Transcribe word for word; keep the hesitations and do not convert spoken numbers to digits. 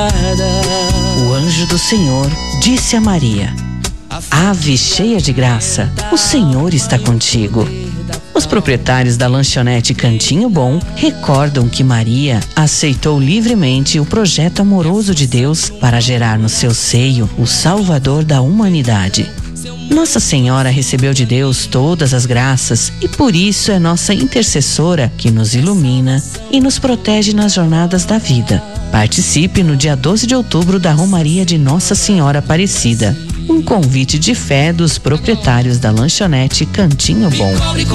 O anjo do Senhor disse a Maria: Ave cheia de graça, o Senhor está contigo. Os proprietários da lanchonete Cantinho Bom recordam que Maria aceitou livremente o projeto amoroso de Deus para gerar no seu seio o Salvador da humanidade. Nossa Senhora recebeu de Deus todas as graças e por isso é nossa intercessora que nos ilumina e nos protege nas jornadas da vida. Participe no dia doze de outubro da Romaria de Nossa Senhora Aparecida. Um convite de fé dos proprietários da lanchonete Cantinho Bom.